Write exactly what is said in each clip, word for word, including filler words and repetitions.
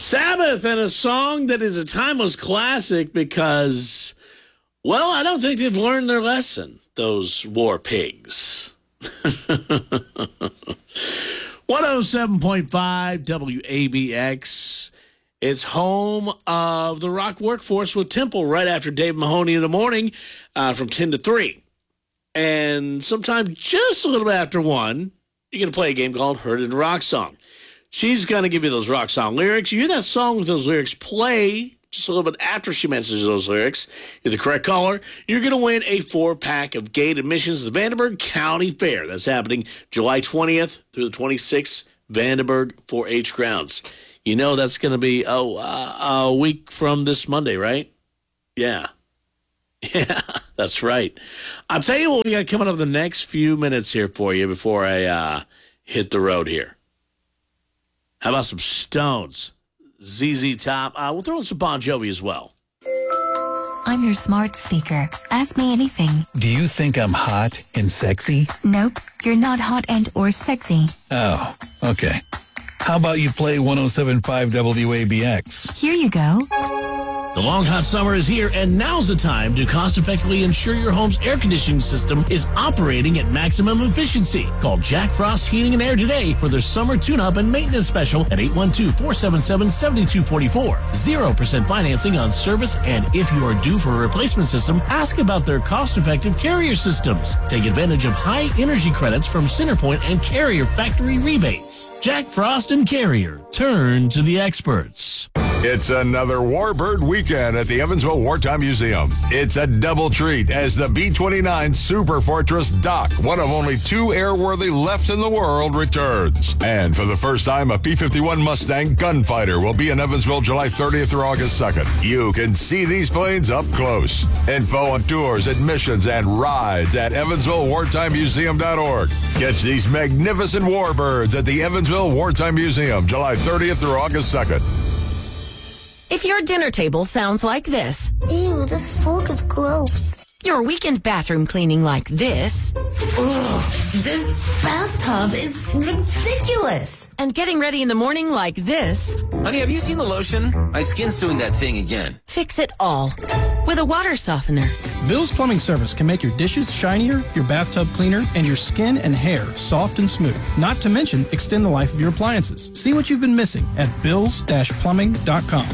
Sabbath, and a song that is a timeless classic because, well, I don't think they've learned their lesson, those war pigs. one oh seven point five W A B X. It's home of the rock workforce with Temple right after Dave Mahoney in the morning uh, from ten to three. And sometime just a little bit after one, you're going to play a game called Heard It Rock Song. She's going to give you those rock song lyrics. You hear that song with those lyrics play just a little bit after she mentions those lyrics. You're the correct caller. You're going to win a four-pack of gate admissions to the Vandenberg County Fair. That's happening July twentieth through the twenty-sixth, Vandenberg four H grounds. You know that's going to be oh, uh, a week from this Monday, right? Yeah. Yeah, that's right. I'll tell you what we got coming up the next few minutes here for you before I uh, hit the road here. How about some Stones? Z Z Top. Uh, we'll throw in some Bon Jovi as well. I'm your smart speaker. Ask me anything. Do you think I'm hot and sexy? Nope, you're not hot and or sexy. Oh, okay. How about you play one oh seven point five W A B X? Here you go. The long, hot summer is here, and now's the time to cost-effectively ensure your home's air conditioning system is operating at maximum efficiency. Call Jack Frost Heating and Air today for their summer tune-up and maintenance special at eight one two, four seven seven, seven two four four. zero percent financing on service, and if you are due for a replacement system, ask about their cost-effective Carrier systems. Take advantage of high energy credits from Centerpoint and Carrier factory rebates. Jack Frost and Carrier. Turn to the experts. It's another Warbird weekend at the Evansville Wartime Museum. It's a double treat as the B twenty-nine Super Fortress Doc, one of only two airworthy left in the world, returns. And for the first time, a P fifty-one Mustang Gunfighter will be in Evansville July thirtieth through August second. You can see these planes up close. Info on tours, admissions, and rides at evansville wartime museum dot org. Catch these magnificent Warbirds at the Evansville Wartime Museum July thirtieth through August second. If your dinner table sounds like this. Ew, this fork is gross. Your weekend bathroom cleaning like this. Ugh, this bathtub is ridiculous. And getting ready in the morning like this. Honey, have you seen the lotion? My skin's doing that thing again. Fix it all with a water softener. Bill's Plumbing Service can make your dishes shinier, your bathtub cleaner, and your skin and hair soft and smooth. Not to mention, extend the life of your appliances. See what you've been missing at bills dash plumbing dot com.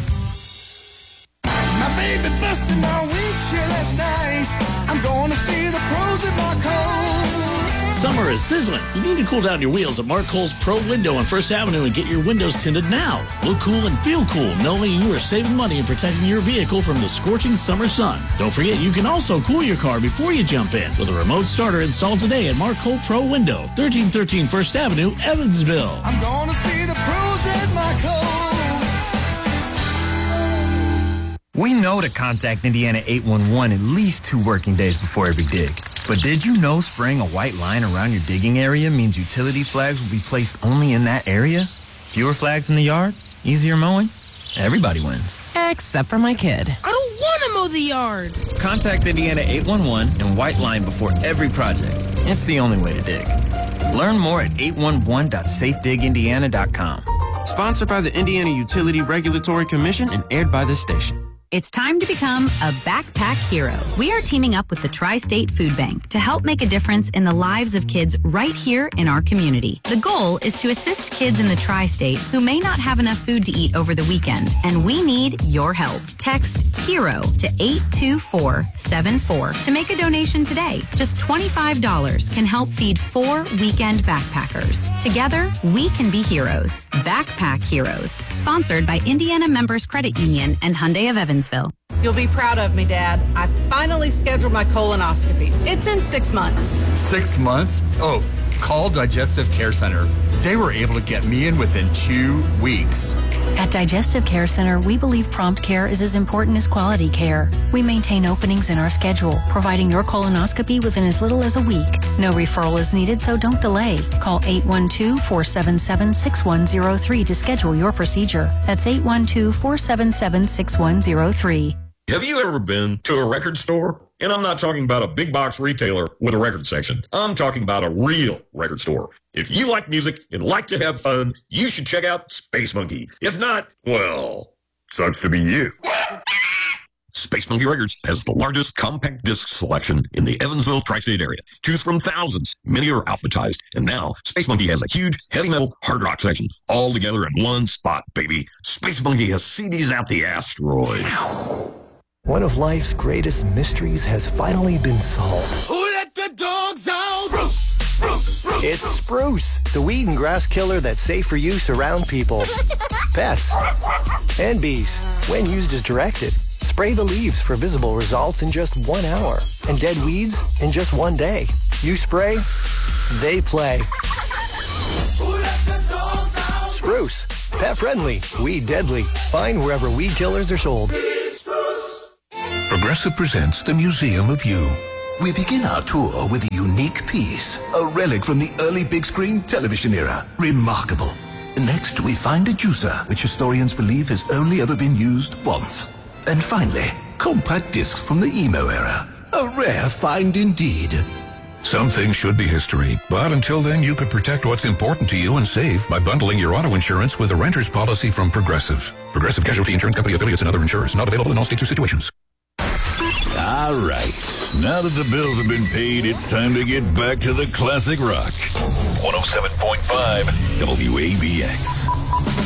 My baby busted my windshield last night. I'm gonna see the pros at Mark Cole. Summer is sizzling. You need to cool down your wheels at Mark Cole's Pro Window on First Avenue and get your windows tinted now. Look cool and feel cool, knowing you are saving money and protecting your vehicle from the scorching summer sun. Don't forget, you can also cool your car before you jump in with a remote starter installed today at Mark Cole Pro Window, thirteen thirteen First Avenue, Evansville. I'm gonna see the pros at Mark Cole. We know to contact Indiana eight one one at least two working days before every dig. But did you know spraying a white line around your digging area means utility flags will be placed only in that area? Fewer flags in the yard? Easier mowing? Everybody wins. Except for my kid. I don't want to mow the yard. Contact Indiana eight one one and white line before every project. It's the only way to dig. Learn more at eight one one dot safe dig indiana dot com. Sponsored by the Indiana Utility Regulatory Commission and aired by this station. It's time to become a backpack hero. We are teaming up with the Tri-State Food Bank to help make a difference in the lives of kids right here in our community. The goal is to assist kids in the Tri-State who may not have enough food to eat over the weekend, and we need your help. Text HERO to eight two four seven four to make a donation today. Just twenty-five dollars can help feed four weekend backpackers. Together, we can be heroes. Backpack Heroes. Sponsored by Indiana Members Credit Union and Hyundai of Evansville. You'll be proud of me, Dad. I finally scheduled my colonoscopy. It's in six months. Six months? Oh, call Digestive Care Center. They were able to get me in within two weeks. At Digestive Care Center, we believe prompt care is as important as quality care. We maintain openings in our schedule, providing your colonoscopy within as little as a week. No referral is needed, so don't delay. Call eight one two, four seven seven, six one zero three to schedule your procedure. That's eight one two, four seven seven, six one zero three. Have you ever been to a record store? And I'm not talking about a big box retailer with a record section. I'm talking about a real record store. If you like music and like to have fun, you should check out Space Monkey. If not, well, sucks to be you. Space Monkey Records has the largest compact disc selection in the Evansville tri-state area. Choose from thousands. Many are alphabetized. And now, Space Monkey has a huge heavy metal hard rock section all together in one spot, baby. Space Monkey has C Ds out the asteroid. One of life's greatest mysteries has finally been solved. Who let the dogs out? Spruce, spruce, spruce. It's Spruce, the weed and grass killer that's safe for use around people, pets, and bees. When used as directed, spray the leaves for visible results in just one hour, and dead weeds in just one day. You spray, they play. Who let the dogs out? Spruce, pet friendly, weed deadly. Find wherever weed killers are sold. Progressive presents the Museum of You. We begin our tour with a unique piece, a relic from the early big screen television era. Remarkable. Next, we find a juicer, which historians believe has only ever been used once. And finally, compact discs from the emo era. A rare find indeed. Some things should be history, but until then, you could protect what's important to you and save by bundling your auto insurance with a renter's policy from Progressive. Progressive Casualty Insurance Company affiliates and other insurers. Not available in all states or situations. All right. Now that the bills have been paid, it's time to get back to the classic rock. one oh seven point five W A B X.